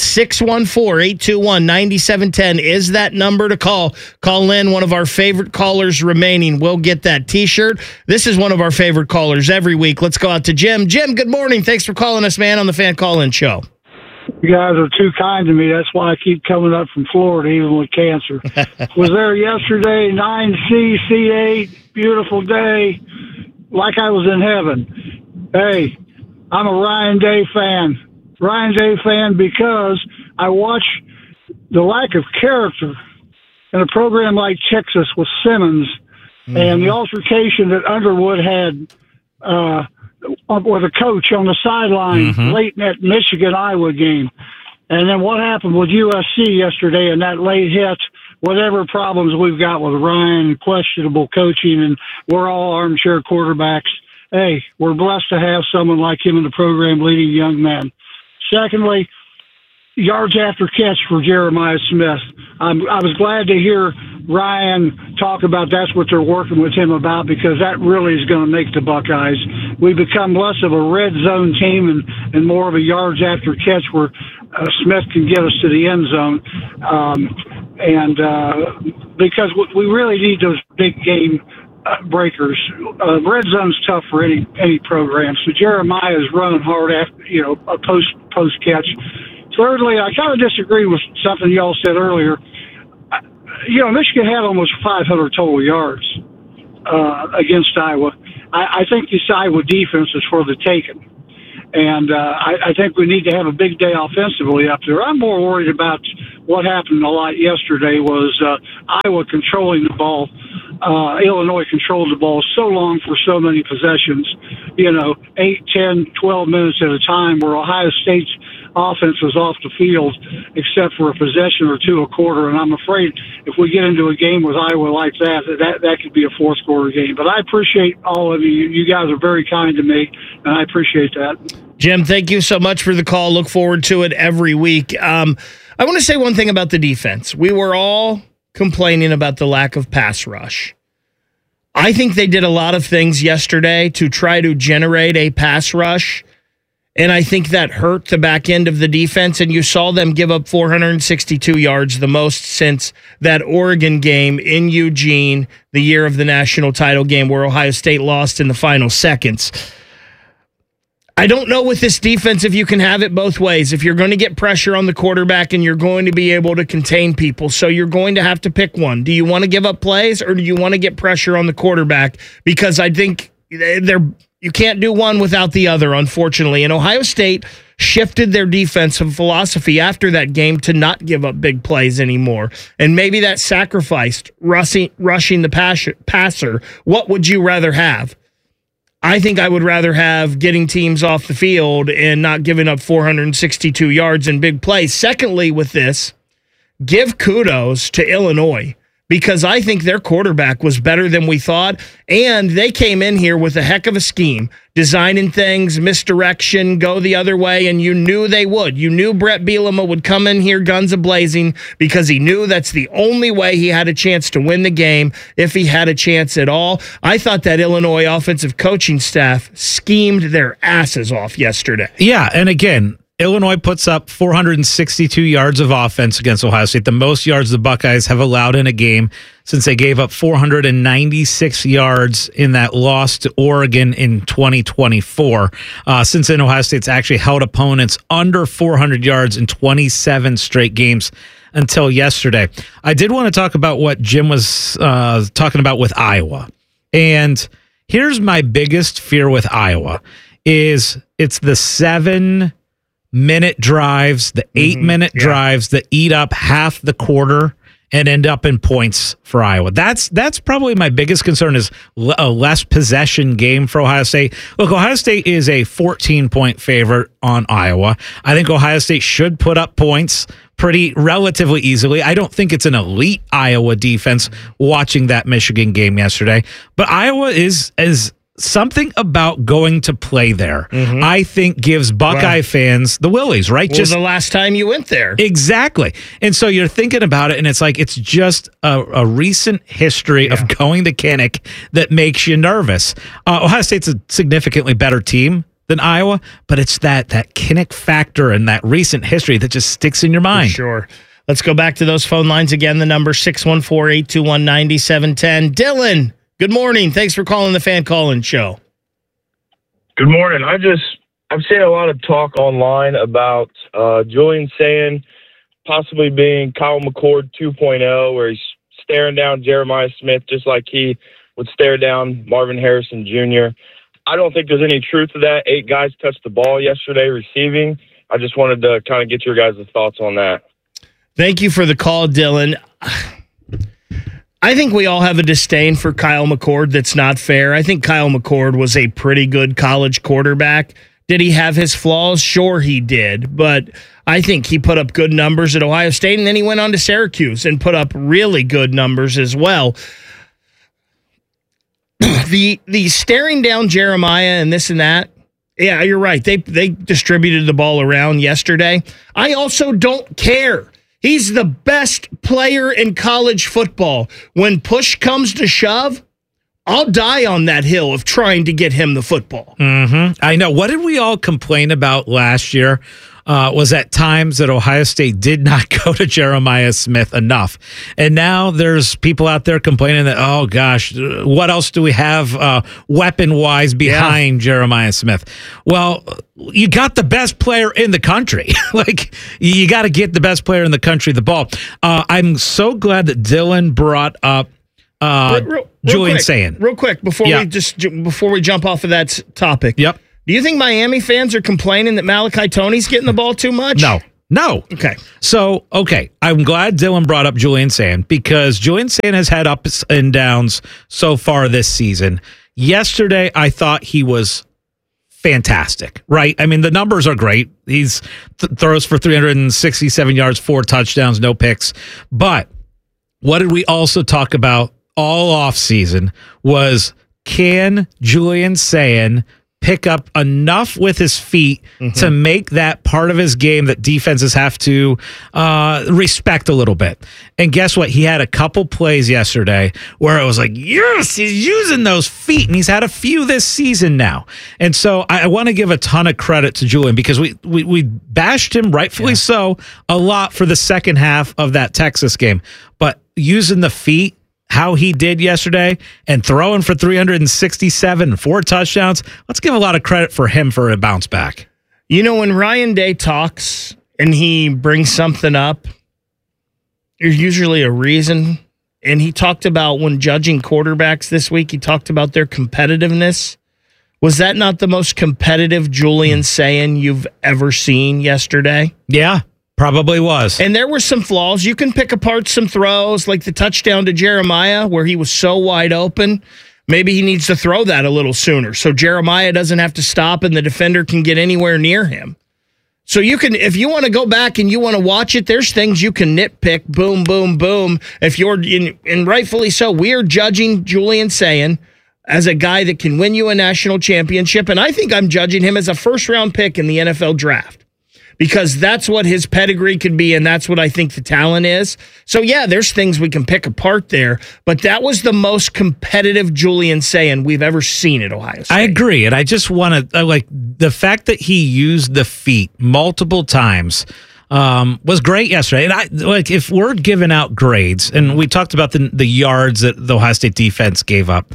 614-821-9710 is that number to call. Call in. One of our favorite callers remaining will get that t-shirt. This is one of our favorite callers every week. Let's go out to Jim. Jim, good morning. Thanks for calling us, man, on the Fan Call-In Show. You guys are too kind to me. That's why I keep coming up from Florida, even with cancer. Was there yesterday, 9C, C8, beautiful day, like I was in heaven. Hey, I'm a Ryan Day fan. Ryan Day fan because I watch the lack of character in a program like Texas with Simmons and the altercation that Underwood had with a coach on the sideline late in that Michigan-Iowa game. And then what happened with USC yesterday and that late hit, whatever problems we've got with Ryan, questionable coaching, and we're all armchair quarterbacks. Hey, we're blessed to have someone like him in the program leading young men. Secondly, yards after catch for Jeremiah Smith. I was glad to hear Ryan talk about that's what they're working with him about, because that really is going to make the Buckeyes. We become less of a red zone team and more of a yards after catch where Smith can get us to the end zone. Because we really need those big game breakers. Red zone's tough for any program. So Jeremiah is running hard after, a post catch. Thirdly, I kind of disagree with something y'all said earlier. Michigan had almost 500 total yards against Iowa. I think this Iowa defense is for the taking. And I think we need to have a big day offensively up there. I'm more worried about what happened a lot yesterday was Iowa controlling the ball. Illinois controlled the ball so long for so many possessions, 8, 10, 12 minutes at a time, where Ohio State's offense was off the field except for a possession or two a quarter. And I'm afraid if we get into a game with Iowa like that could be a fourth quarter game. But I appreciate all of you. You guys are very kind to me, and I appreciate that. Jim, thank you so much for the call. Look forward to it every week. I want to say one thing about the defense. We were all complaining about the lack of pass rush. I think they did a lot of things yesterday to try to generate a pass rush, and I think that hurt the back end of the defense, and you saw them give up 462 yards, the most since that Oregon game in Eugene, the year of the national title game where Ohio State lost in the final seconds. I don't know with this defense if you can have it both ways. If you're going to get pressure on the quarterback and you're going to be able to contain people, so you're going to have to pick one. Do you want to give up plays or do you want to get pressure on the quarterback? Because I think you can't do one without the other, unfortunately. And Ohio State shifted their defensive philosophy after that game to not give up big plays anymore. And maybe that sacrificed rushing the passer. What would you rather have? I think I would rather have getting teams off the field and not giving up 462 yards in big plays. Secondly, with this, give kudos to Illinois, because I think their quarterback was better than we thought, and they came in here with a heck of a scheme, designing things, misdirection, go the other way, and you knew they would. You knew Brett Bielema would come in here guns a-blazing because he knew that's the only way he had a chance to win the game, if he had a chance at all. I thought that Illinois offensive coaching staff schemed their asses off yesterday. Yeah, and again, Illinois puts up 462 yards of offense against Ohio State, the most yards the Buckeyes have allowed in a game since they gave up 496 yards in that loss to Oregon in 2024. Since then, Ohio State's actually held opponents under 400 yards in 27 straight games until yesterday. I did want to talk about what Jim was talking about with Iowa. And here's my biggest fear with Iowa is it's the 7-minute drives, the 8-minute drives that eat up half the quarter and end up in points for Iowa. That's probably my biggest concern, is a less possession game for Ohio State. Look, Ohio State is a 14-point favorite on Iowa. I think Ohio State should put up points pretty relatively easily. I don't think it's an elite Iowa defense watching that Michigan game yesterday, but Iowa is something about going to play there, I think, gives Buckeye fans the willies, right? Well, just the last time you went there. Exactly. And so you're thinking about it, and it's like it's just a recent history of going to Kinnick that makes you nervous. Ohio State's a significantly better team than Iowa, but it's that Kinnick factor and that recent history that just sticks in your mind. For sure. Let's go back to those phone lines again. The number 614-821-9710. Dylan, good morning. Thanks for calling the Fan Call-In Show. Good morning. I've seen a lot of talk online about Julian Sand possibly being Kyle McCord 2.0, where he's staring down Jeremiah Smith just like he would stare down Marvin Harrison Jr. I don't think there's any truth to that. 8 guys touched the ball yesterday receiving. I just wanted to kind of get your guys' thoughts on that. Thank you for the call, Dylan. I think we all have a disdain for Kyle McCord that's not fair. I think Kyle McCord was a pretty good college quarterback. Did he have his flaws? Sure he did, but I think he put up good numbers at Ohio State, and then he went on to Syracuse and put up really good numbers as well. The staring down Jeremiah and this and that, yeah, you're right. They distributed the ball around yesterday. I also don't care. He's the best player in college football. When push comes to shove, I'll die on that hill of trying to get him the football. I know. What did we all complain about last year was at times that Ohio State did not go to Jeremiah Smith enough. And now there's people out there complaining that, oh, gosh, what else do we have weapon-wise behind Jeremiah Smith? Well, you got the best player in the country. Like, you got to get the best player in the country the ball. I'm so glad that Dylan brought up Julian Sayin. Real quick, before we jump off of that topic. Yep. Do you think Miami fans are complaining that Malachi Toney's getting the ball too much? No. Okay. So, I'm glad Dylan brought up Julian Sayin because Julian Sayin has had ups and downs so far this season. Yesterday, I thought he was fantastic, right? I mean, the numbers are great. He's throws for 367 yards, 4 touchdowns, no picks. But what did we also talk about all offseason was, can Julian Sayin pick up enough with his feet to make that part of his game that defenses have to respect a little bit. And guess what? He had a couple plays yesterday where it was like, yes, he's using those feet, and he's had a few this season now. And so I want to give a ton of credit to Julian because we bashed him, rightfully so, a lot for the second half of that Texas game. But using the feet, how he did yesterday, and throwing for 367, 4 touchdowns, let's give a lot of credit for him for a bounce back. You know, when Ryan Day talks and he brings something up, there's usually a reason. And he talked about when judging quarterbacks this week, he talked about their competitiveness. Was that not the most competitive Julian Sayin you've ever seen yesterday? Yeah. Probably was. And there were some flaws. You can pick apart some throws, like the touchdown to Jeremiah, where he was so wide open. Maybe he needs to throw that a little sooner so Jeremiah doesn't have to stop and the defender can get anywhere near him. So you can, if you want to go back and you want to watch it, there's things you can nitpick, boom, boom, boom. If you're, and rightfully so, we are judging Julian Sayin as a guy that can win you a national championship. And I think I'm judging him as a first-round pick in the NFL draft, because that's what his pedigree could be, and that's what I think the talent is. So, yeah, there's things we can pick apart there, but that was the most competitive Julian Sayin we've ever seen at Ohio State. I agree, and I just want to, like, the fact that he used the feet multiple times was great yesterday. And if we're giving out grades, and we talked about the yards that the Ohio State defense gave up,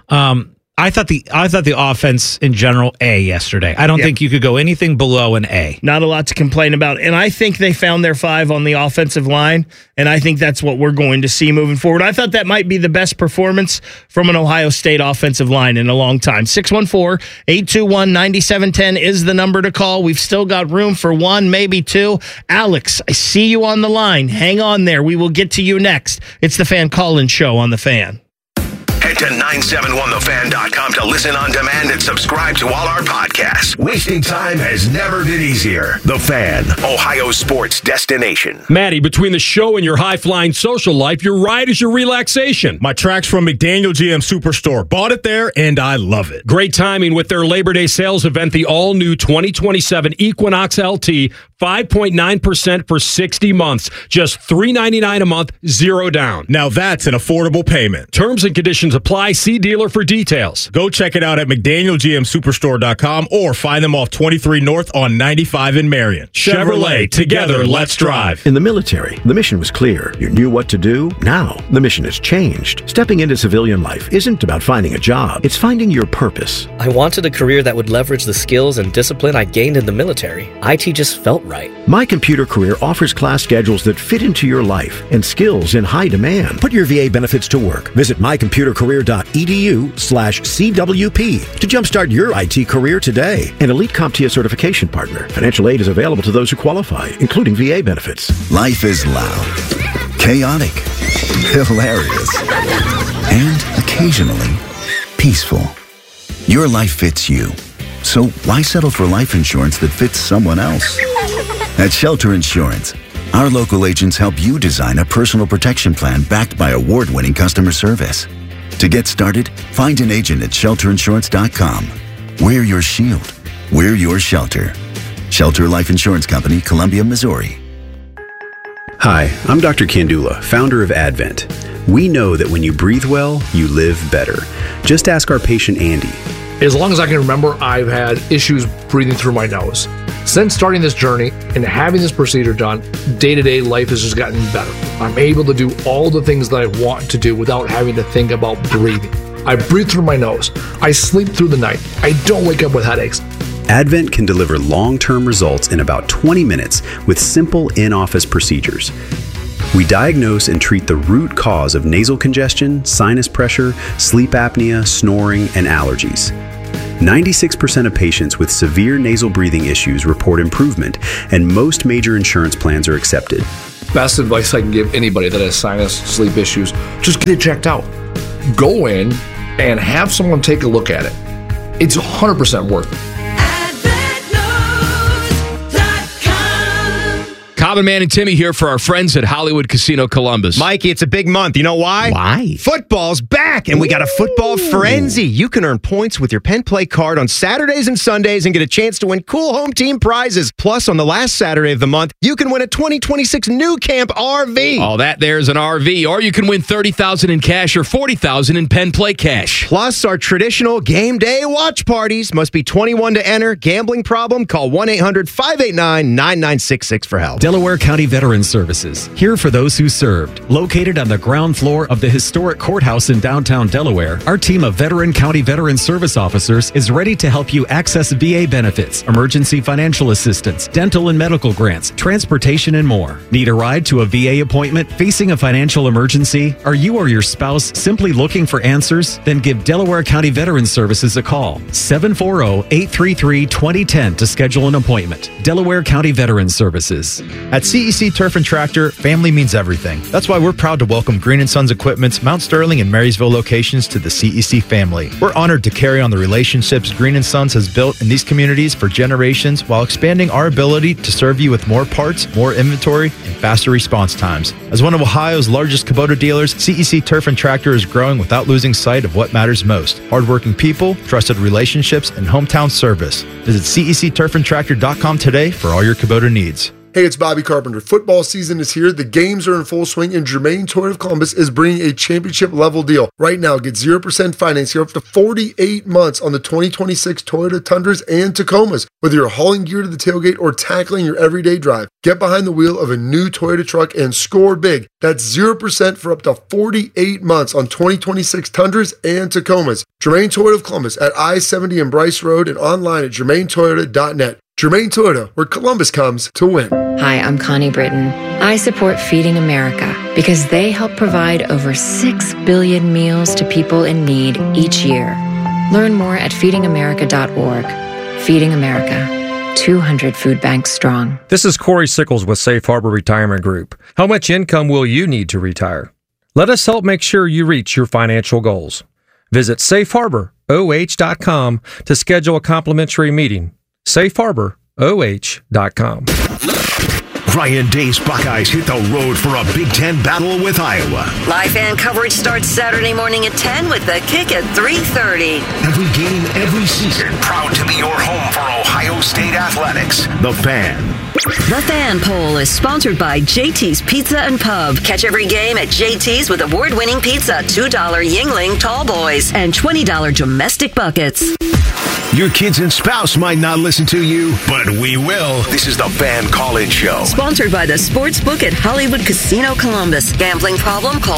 I thought the offense in general, A yesterday. I don't think you could go anything below an A. Not a lot to complain about. And I think they found their 5 on the offensive line, and I think that's what we're going to see moving forward. I thought that might be the best performance from an Ohio State offensive line in a long time. 614-821-9710 is the number to call. We've still got room for 1, maybe 2. Alex, I see you on the line. Hang on there. We will get to you next. It's the Fan Call-In Show on The Fan. Head to 971thefan.com to listen on demand and subscribe to all our podcasts. Wasting time has never been easier. The Fan, Ohio sports destination. Maddie, between the show and your high-flying social life, your ride is your relaxation. My track's from McDaniel GM Superstore. Bought it there, and I love it. Great timing with their Labor Day sales event, the all-new 2027 Equinox LT, 5.9% for 60 months. Just $399 a month, 0 down. Now that's an affordable payment. Terms and conditions apply. See dealer for details. Go check it out at McDanielGMSuperstore.com or find them off 23 North on 95 in Marion. Chevrolet, together, let's drive. In the military, the mission was clear. You knew what to do. Now, the mission has changed. Stepping into civilian life isn't about finding a job. It's finding your purpose. I wanted a career that would leverage the skills and discipline I gained in the military. IT just felt right. My Computer Career offers class schedules that fit into your life and skills in high demand. Put your VA benefits to work. Visit mycomputercareer.edu/CWP to jumpstart your IT career today. An elite CompTIA certification partner. Financial aid is available to those who qualify, including VA benefits. Life is loud, chaotic, hilarious, and occasionally peaceful. Your life fits you. So why settle for life insurance that fits someone else? At Shelter Insurance, our local agents help you design a personal protection plan backed by award-winning customer service. To get started, find an agent at shelterinsurance.com. We're your shield. We're your shelter. Shelter Life Insurance Company, Columbia, Missouri. Hi, I'm Dr. Kandula, founder of Advent. We know that when you breathe well, you live better. Just ask our patient Andy. As long as I can remember, I've had issues breathing through my nose. Since starting this journey and having this procedure done, day-to-day life has just gotten better. I'm able to do all the things that I want to do without having to think about breathing. I breathe through my nose. I sleep through the night. I don't wake up with headaches. Advent can deliver long-term results in about 20 minutes with simple in-office procedures. We diagnose and treat the root cause of nasal congestion, sinus pressure, sleep apnea, snoring, and allergies. 96% of patients with severe nasal breathing issues report improvement, and most major insurance plans are accepted. Best advice I can give anybody that has sinus, sleep issues, just get it checked out. Go in and have someone take a look at it. It's 100% worth it. Common Man and Timmy here for our friends at Hollywood Casino Columbus. Mikey, it's a big month. You know why? Why? Football's back, and we got a football frenzy. You can earn points with your Penn Play card on Saturdays and Sundays and get a chance to win cool home team prizes. Plus, on the last Saturday of the month, you can win a 2026 New Camp RV. All that there's an RV, or you can win $30,000 in cash or $40,000 in Penn Play cash. Plus, our traditional game day watch parties. Must be 21 to enter. Gambling problem? Call 1-800-589-9966 for help. Delaware County Veterans Services, here for those who served. Located on the ground floor of the historic courthouse in downtown Delaware, our team of Veteran County Veteran Service officers is ready to help you access VA benefits, emergency financial assistance, dental and medical grants, transportation, and more. Need a ride to a VA appointment? Facing a financial emergency? Are you or your spouse simply looking for answers? Then give Delaware County Veteran Services a call. 740-833-2010 to schedule an appointment. Delaware County Veteran Services. At CEC Turf and Tractor, family means everything. That's why we're proud to welcome Green & Sons Equipment's Mount Sterling and Marysville locations to the CEC family. We're honored to carry on the relationships Green & Sons has built in these communities for generations while expanding our ability to serve you with more parts, more inventory, and faster response times. As one of Ohio's largest Kubota dealers, CEC Turf and Tractor is growing without losing sight of what matters most. Hardworking people, trusted relationships, and hometown service. Visit CECTurfandTractor.com today for all your Kubota needs. Hey, it's Bobby Carpenter. Football season is here. The games are in full swing, and Germain Toyota of Columbus is bringing a championship-level deal. Right now, get 0% financing up to 48 months on the 2026 Toyota Tundras and Tacomas. Whether you're hauling gear to the tailgate or tackling your everyday drive, get behind the wheel of a new Toyota truck and score big. That's 0% for up to 48 months on 2026 Tundras and Tacomas. Germain Toyota of Columbus at I-70 and Bryce Road and online at germaintoyota.net. Germain Toyota, where Columbus comes to win. Hi, I'm Connie Britton. I support Feeding America because they help provide over 6 billion meals to people in need each year. Learn more at feedingamerica.org. Feeding America, 200 food banks strong. This is Corey Sickles with Safe Harbor Retirement Group. How much income will you need to retire? Let us help make sure you reach your financial goals. Visit safeharboroh.com to schedule a complimentary meeting. safeharboroh.com. Ryan Day's Buckeyes hit the road for a Big Ten battle with Iowa. Live fan coverage starts Saturday morning at 10 with the kick at 3:30. Every game, every season, proud to be your home for Ohio State athletics. The Fan. The Fan Poll is sponsored by JT's Pizza and Pub. Catch every game at JT's with award-winning pizza, $2 Yingling Tall Boys, and $20 domestic buckets. Your kids and spouse might not listen to you, but we will. This is the Fan Call-In Show. Sponsored by the Sportsbook at Hollywood Casino Columbus. Gambling problem? Call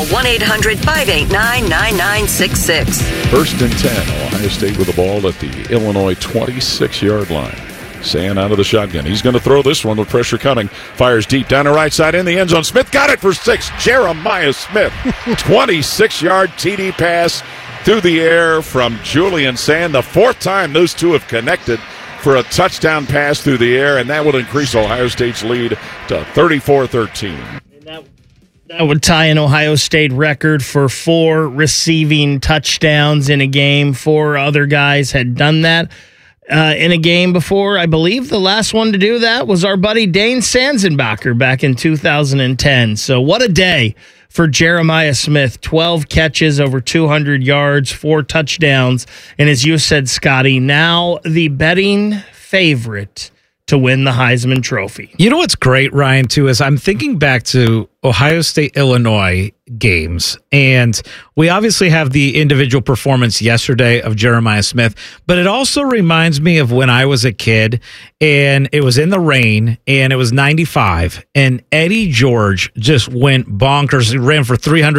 1-800-589-9966. First and 10. Ohio State with the ball at the Illinois 26-yard line. Sand out of the shotgun. He's going to throw this one with pressure coming. Fires deep down the right side in the end zone. Smith got it for 6. Jeremiah Smith. 26-yard TD pass through the air from Julian Sand. The fourth time those two have connected for a touchdown pass through the air, and that would increase Ohio State's lead to 34-13. That would tie an Ohio State record for 4 receiving touchdowns in a game. 4 other guys had done that in a game before. I believe the last one to do that was our buddy Dane Sanzenbacher back in 2010. So what a day for Jeremiah Smith. 12 catches, over 200 yards, 4 touchdowns. And as you said, Scotty, now the betting favorite to win the Heisman Trophy. You know what's great, Ryan, too, is I'm thinking back to Ohio State, Illinois games, and we obviously have the individual performance yesterday of Jeremiah Smith, but it also reminds me of when I was a kid, and it was in the rain, and it was 95, and Eddie George just went bonkers. He ran for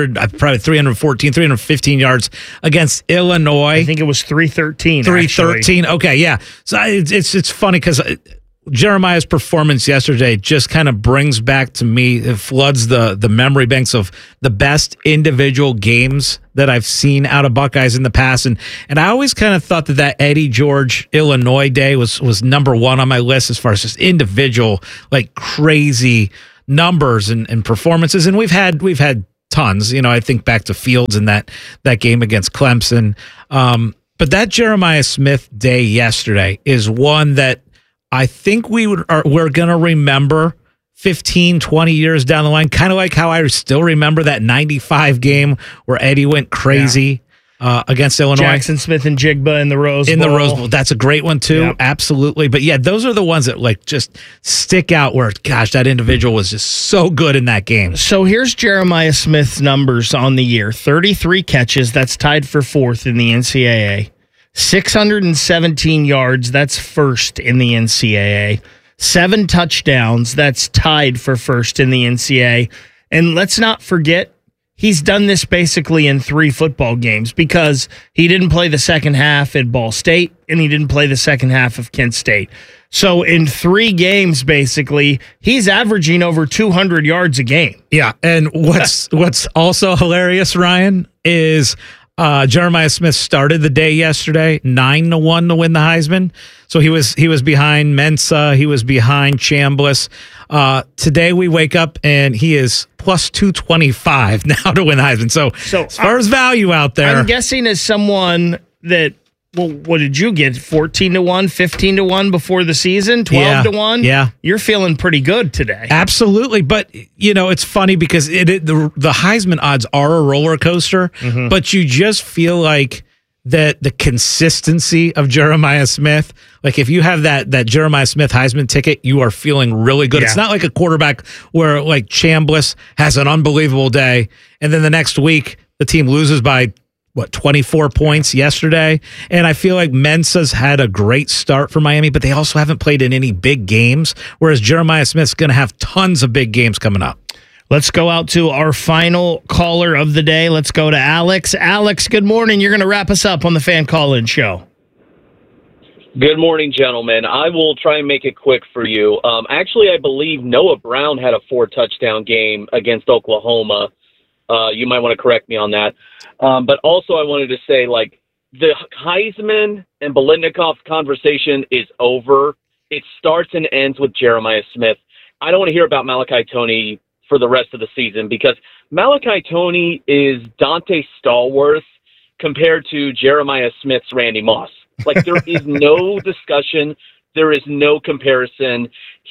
314, 315 yards against Illinois. I think it was 313. 313. Okay, yeah. So it's funny because Jeremiah's performance yesterday just kind of brings back to me, it floods the memory banks of the best individual games that I've seen out of Buckeyes in the past. And I always kind of thought that Eddie George Illinois day was number one on my list as far as just individual, like crazy numbers and performances. And we've had tons, I think back to Fields in that game against Clemson. But that Jeremiah Smith day yesterday is one that I think we're going to remember 15, 20 years down the line, kind of like how I still remember that 95 game where Eddie went crazy against Illinois. Jackson Smith and Jigba in the Rose Bowl. In the Rose Bowl. That's a great one, too. Yep. Absolutely. But, yeah, those are the ones that, just stick out where, gosh, that individual was just so good in that game. So here's Jeremiah Smith's numbers on the year. 33 catches. That's tied for fourth in the NCAA. 617 yards, that's first in the NCAA. 7 touchdowns, that's tied for first in the NCAA. And let's not forget, he's done this basically in 3 football games because he didn't play the second half at Ball State and he didn't play the second half of Kent State. So in 3 games, basically, he's averaging over 200 yards a game. Yeah, and what's also hilarious, Ryan, is Jeremiah Smith started the day yesterday 9-1 to win the Heisman. So he was behind Mensa, he was behind Chambliss. Today we wake up and he is plus 225 now to win the Heisman. So as far as value out there, I'm guessing as someone that, well, what did you get? 14-1, 15-1 before the season, 12-1. Yeah, you're feeling pretty good today. Absolutely, but it's funny because the Heisman odds are a roller coaster, but you just feel like that the consistency of Jeremiah Smith. Like if you have that Jeremiah Smith Heisman ticket, you are feeling really good. Yeah. It's not like a quarterback where like Chambliss has an unbelievable day, and then the next week the team loses by 24 points yesterday. And I feel like Mensa's had a great start for Miami, but they also haven't played in any big games, whereas Jeremiah Smith's going to have tons of big games coming up. Let's go out to our final caller of the day. Let's go to Alex. Alex, good morning. You're going to wrap us up on the Fan Call-In Show. Good morning, gentlemen. I will try and make it quick for you. Actually, I believe Noah Brown had a 4-touchdown game against Oklahoma. You might want to correct me on that. But also I wanted to say, the Heisman and Biletnikoff conversation is over. It starts and ends with Jeremiah Smith. I don't want to hear about Malachi Toney for the rest of the season because Malachi Toney is Dante Stallworth compared to Jeremiah Smith's Randy Moss. There is no discussion. There is no comparison.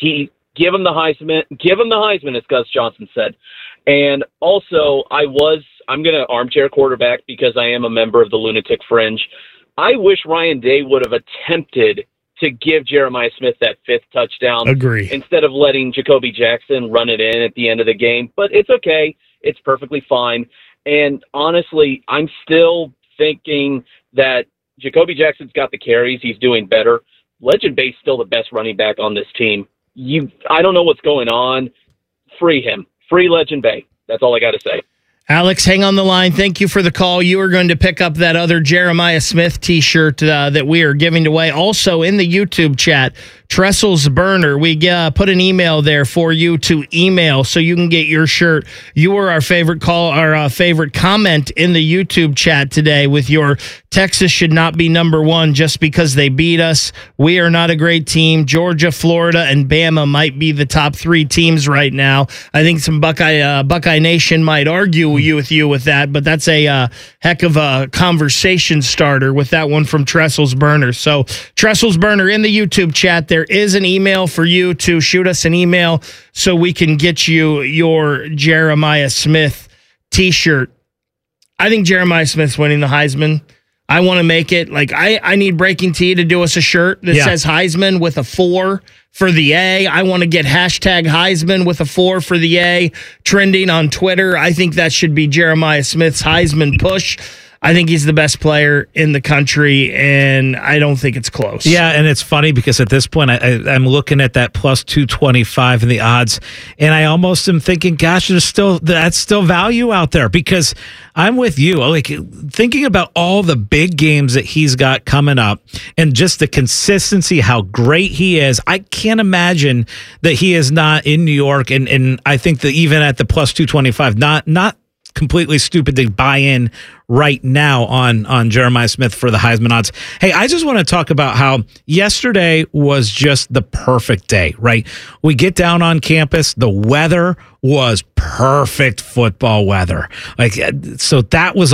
Give him the Heisman, as Gus Johnson said. And also, I'm going to armchair quarterback because I am a member of the Lunatic Fringe. I wish Ryan Day would have attempted to give Jeremiah Smith that 5th touchdown. Agree. Instead of letting Jacoby Jackson run it in at the end of the game. But it's okay. It's perfectly fine. And honestly, I'm still thinking that Jacoby Jackson's got the carries. He's doing better. Legend Bay's still the best running back on this team. I don't know what's going on. Free him. Free Legend Bay. That's all I got to say. Alex, hang on the line. Thank you for the call. You are going to pick up that other Jeremiah Smith T-shirt that we are giving away. Also in the YouTube chat, Trestles Burner, we put an email there for you to email so you can get your shirt. You were our favorite favorite comment in the YouTube chat today with your Texas should not be number 1 just because they beat us. We are not a great team. Georgia, Florida, and Bama might be the top 3 teams right now. I think some Buckeye Nation might argue with you with that, but that's a heck of a conversation starter with that one from Trestles Burner. So Trestles Burner in the YouTube chat, there is an email for you to shoot us an email so we can get you your Jeremiah Smith T-shirt. I think Jeremiah Smith's winning the Heisman. I want to make it I need Breaking Tea to do us a shirt that says Heisman with a 4 for the A. I want to get hashtag Heisman with a 4 for the A trending on Twitter. I think that should be Jeremiah Smith's Heisman push. I think he's the best player in the country, and I don't think it's close. Yeah, and it's funny because at this point, I'm looking at that plus 225 in the odds, and I almost am thinking, gosh, that's still value out there, because I'm with you. Like, thinking about all the big games that he's got coming up and just the consistency, how great he is, I can't imagine that he is not in New York, and I think that even at the plus 225, not completely stupid to buy in right now on Jeremiah Smith for the Heisman odds. Hey, I just want to talk about how yesterday was just the perfect day, right? We get down on campus. The weather was perfect football weather. So that was